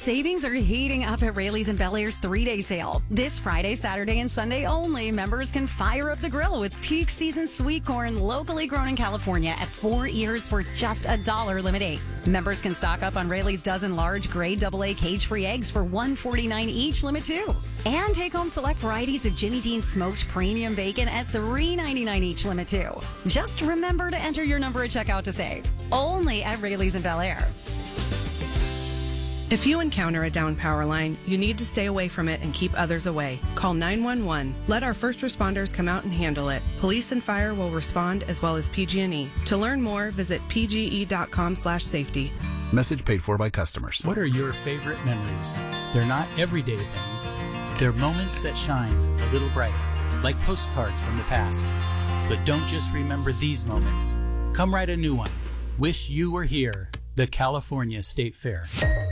Savings are heating up at Rayleigh's and Bel Air's 3-day sale. This Friday, Saturday, and Sunday only, members can fire up the grill with peak season sweet corn locally grown in California at 4 ears for just $1 limit 8. Members can stock up on Rayleigh's dozen large grade AA cage-free eggs for $1.49 each limit 2. And take home select varieties of Jimmy Dean's smoked premium bacon at $3.99 each limit 2. Just remember to enter your number at checkout to save. Only at Rayleigh's and Bel Air. If you encounter a down power line, you need to stay away from it and keep others away. Call 911. Let our first responders come out and handle it. Police and fire will respond as well as PG&E. To learn more, visit pge.com/safety. Message paid for by customers. What are your favorite memories? They're not everyday things. They're moments that shine a little brighter, like postcards from the past. But don't just remember these moments. Come write a new one. Wish you were here. The California State Fair.